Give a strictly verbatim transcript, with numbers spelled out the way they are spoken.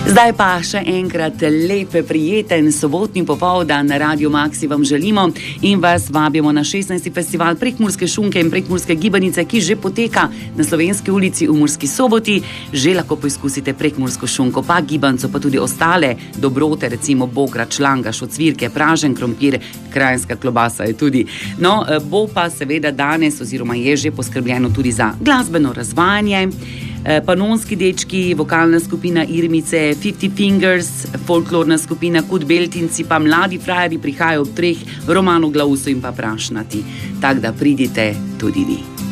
Zdaj pa še enkrat lepe, prijeten sobotni popoldan na Radio Maxi vam želimo in vas vabimo na šestnajsti festival Prekmurske šunke in Prekmurske gibanice, ki že poteka na Slovenski ulici v Murski Soboti. Že lahko poizkusite prekmursko šunko, pa gibanco, pa tudi ostale dobrote, recimo bogra, člangaš, ocvirke, pražen krompir, krajinska klobasa je tudi. No, bo pa seveda danes oziroma je že poskrbljeno tudi za glasbeno razvajanje. Panonski dečki, vokalna skupina Irmice, Fifty Fingers, folklorna skupina Kud Beltinci, pa mladi frajeri prihajajo ob treh, Romano Glauso in pa Prašnati. Tak da pridite tudi vi.